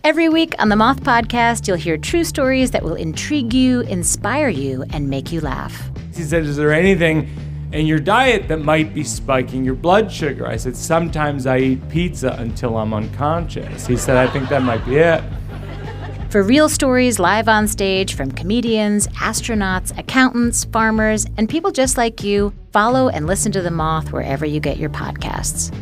Every week on the Moth Podcast, you'll hear true stories that will intrigue you, inspire you, and make you laugh. He said, is there anything in your diet that might be spiking your blood sugar? I said, sometimes I eat pizza until I'm unconscious. He said, I think that might be it. For real stories live on stage from comedians, astronauts, accountants, farmers, and people just like you, follow and listen to The Moth wherever you get your podcasts.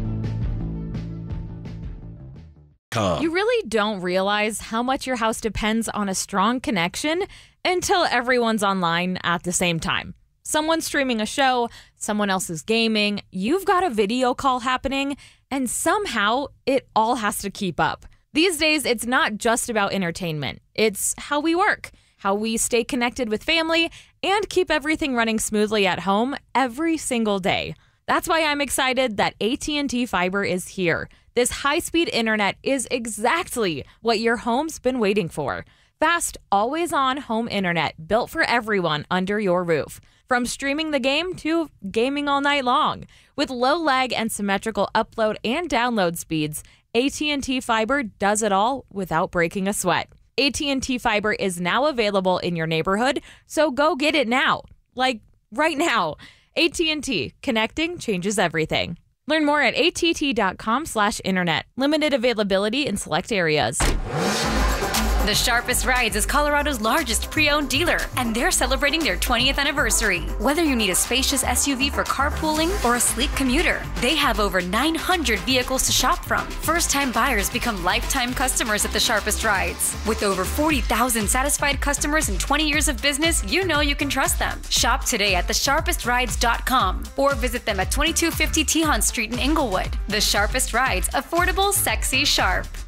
You really don't realize how much your house depends on a strong connection until everyone's online at the same time. Someone's streaming a show, someone else is gaming, you've got a video call happening, and somehow it all has to keep up. These days, it's not just about entertainment. It's how we work, how we stay connected with family, and keep everything running smoothly at home every single day. That's why I'm excited that AT&T Fiber is here. This high-speed internet is exactly what your home's been waiting for. Fast, always-on home internet built for everyone under your roof. From streaming the game to gaming all night long. With low lag and symmetrical upload and download speeds, AT&T Fiber does it all without breaking a sweat. AT&T Fiber is now available in your neighborhood, so go get it now. Like, right now. AT&T. Connecting changes everything. Learn more at att.com/internet. Limited availability in select areas. The Sharpest Rides is Colorado's largest pre-owned dealer, and they're celebrating their 20th anniversary. Whether you need a spacious SUV for carpooling or a sleek commuter, they have over 900 vehicles to shop from. First-time buyers become lifetime customers at the Sharpest Rides. With over 40,000 satisfied customers and 20 years of business, you know you can trust them. Shop today at thesharpestrides.com or visit them at 2250 Tejon Street in Inglewood. The Sharpest Rides, affordable, sexy, sharp.